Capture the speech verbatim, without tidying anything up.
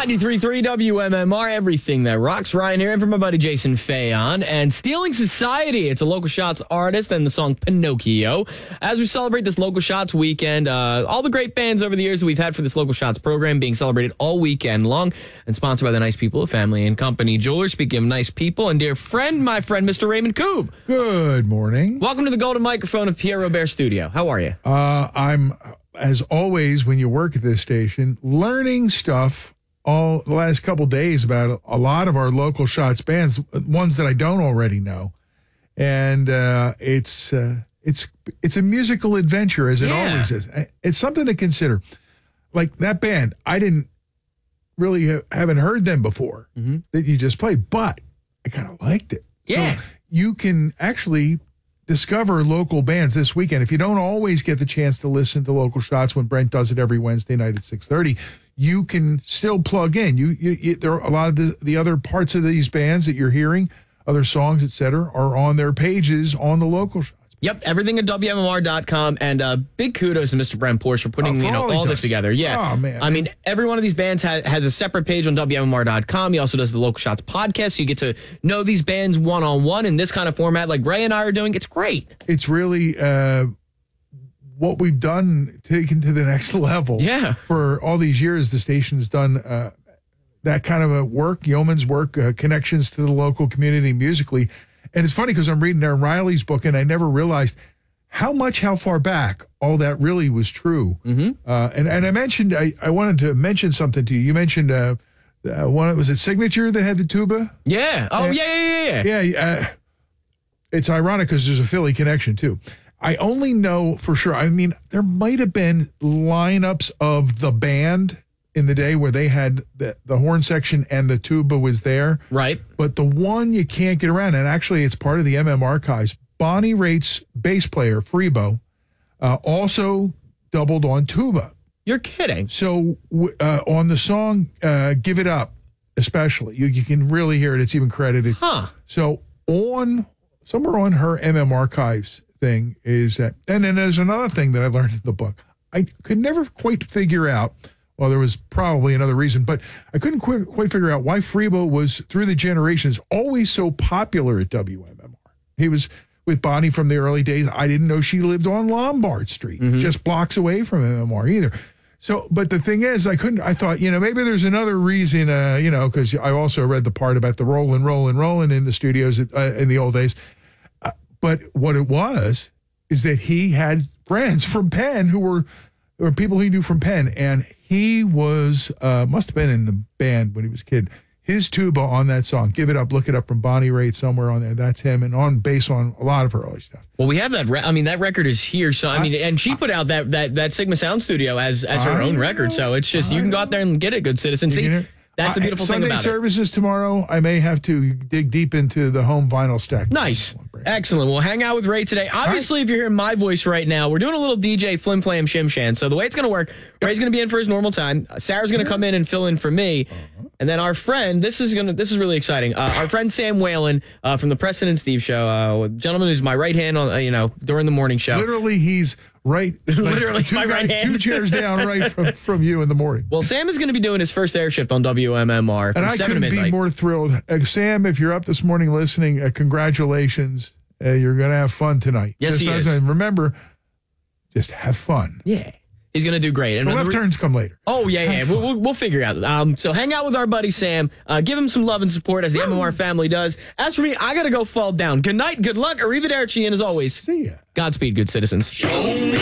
ninety-three point three W M M R, everything that rocks. Ryan here, and for my buddy Jason Fayon. And Stealing Society, it's a Local Shots artist and the song Pinocchio. As we celebrate this Local Shots weekend, uh, all the great bands over the years that we've had for this Local Shots program being celebrated all weekend long and sponsored by the nice people of Family and Company Jewelers. Speaking of nice people, and dear friend, my friend, Mister Raymond Koob. Good morning. Welcome to the golden microphone of Pierre Robert Studio. How are you? Uh, I'm, as always, when you work at this station, learning stuff all the last couple days about a lot of our Local Shots bands, ones that I don't already know. And uh, it's uh, it's it's a musical adventure, as it Yeah. always is. It's something to consider. Like that band, I didn't really ha- haven't heard them before Mm-hmm. that you just played, but I kind of liked it. Yeah. So you can actually discover local bands this weekend. If you don't always get the chance to listen to Local Shots when Brent does it every Wednesday night at six thirty, you can still plug in. You, you, you there are a lot of the, the other parts of these bands that you're hearing, other songs, et cetera, are on their pages on the Local Shots. Yep, everything at W M M R dot com, and uh, big kudos to Mister Brent Porsche for putting Oh, for you know all he all this does. together. Yeah, Oh, man. I mean, every one of these bands ha- has a separate page on W M M R dot com. He also does the Local Shots podcast, so you get to know these bands one on one in this kind of format, like Ray and I are doing. It's great. It's really uh, what we've done taken to the next level. Yeah. For all these years, the station's done uh, that kind of a work, yeoman's work, uh, connections to the local community musically. And it's funny because I'm reading Aaron Riley's book, and I never realized how much, how far back all that really was true. Mm-hmm. Uh, and, and I mentioned, I, I wanted to mention something to you. You mentioned uh, uh, one, was it Signature that had the tuba? Yeah. Oh, yeah, yeah, yeah. yeah. Yeah. Uh, it's ironic because there's a Philly connection too. I only know for sure. I mean, there might have been lineups of the band in the day where they had the, the horn section and the tuba was there. Right. But the one you can't get around, and actually it's part of the M M archives, Bonnie Raitt's bass player, Freebo, uh, also doubled on tuba. You're kidding. So w- uh, on the song uh, Give It Up, especially, you, you can really hear it. It's even credited. Huh. So on, somewhere on her M M archives thing is that, and then there's another thing that I learned in the book. I could never quite figure out, well, there was probably another reason, but I couldn't quite, quite figure out why Freebo was, through the generations, always so popular at W M M R. He was with Bonnie from the early days. I didn't know she lived on Lombard Street, Mm-hmm. just blocks away from M M R either. So, but the thing is, I couldn't, I thought, you know, maybe there's another reason, uh, you know, because I also read the part about the rolling, rolling, rolling in the studios at, uh, in the old days. Uh, but what it was is that he had friends from Penn who were, or people he knew from Penn, and he was, uh, must have been in the band when he was a kid. His tuba on that song, Give It Up, look it up, from Bonnie Raitt somewhere on there. That's him, and on bass on a lot of her early stuff. Well, we have that. Re- I mean, that record is here. So I mean, and she put out that that that Sigma Sound Studio as as her I own know, record. So it's just you can go out there and get it, good citizen. See, You know, that's the uh, beautiful thing Sunday about it. services tomorrow, I may have to dig deep into the home vinyl stack. Nice. Excellent. We'll hang out with Ray today. Obviously, if you're hearing my voice right now, we're doing a little D J Flim Flam Shim Shan. So the way it's going to work, Ray's going to be in for his normal time. Uh, Sarah's going to come in and fill in for me. And then our friend, this is going to, this is really exciting. Uh, our friend Sam Whalen uh, from the Preston and Steve show, uh, gentleman who's my right hand on, uh, you know, during the morning show. Literally, he's right. like, Literally two my right guys- hand. Two chairs down right from, from you in the morning. Well, Sam is going to be doing his first air shift on W M M R from And I seven to couldn't be midnight. more thrilled. Uh, Sam, if you're up this morning listening, uh, congratulations. Uh, you're going to have fun tonight. Yes, just he as is. I remember, just have fun. Yeah. He's going to do great. And The the left re- turns come later. Oh, yeah, yeah. Have We'll, fun. we'll, we'll figure it out. Um, so hang out with our buddy Sam. Uh, give him some love and support as the M M R family does. As for me, I got to go fall down. Good night, good luck, arrivederci, and as always, See ya. Godspeed, good citizens. Show me